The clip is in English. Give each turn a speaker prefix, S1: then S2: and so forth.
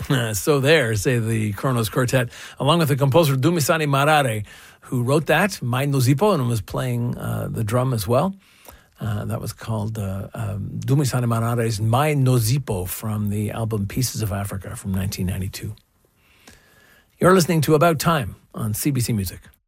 S1: So there, say the Kronos Quartet, along with the composer Dumisani Marare, who wrote that, Mai Nozipo, and was playing the drum as well. That was called Dumisani Marare's Mai Nozipo from the album Pieces of Africa from 1992. You're listening to About Time on CBC Music.